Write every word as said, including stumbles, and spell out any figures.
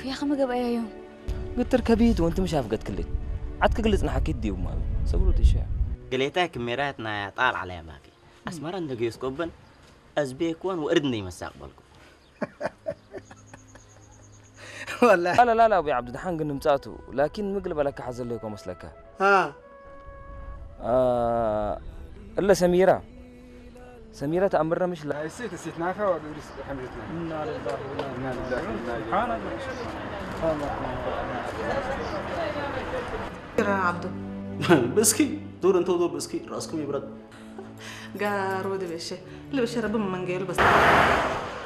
يا أخي ما قبل يوم قلت ركبيت وأنت مش عارف قد كلت عاد قلت نحكي دي وما سقولوا تشيء قليتها كميراتنا طال عليها باقي أسمر عندك يسكبن أزبيكون وأردني مستقبلكم والله لا لا لا لا أبو عبد الحان قلنا متاتو لكن مقلب لك حزل لكم مسلكها ها آه إلا سميرة سميرة تأمرنا مش لا نسيت نسيت نافع ولا حملتنا إنا لله وإنا إليه سبحان الله يا عبدو بسكي دور انت ودور بسكي راسكم يبرد قارود بشي اللي بشرب من منقيل بس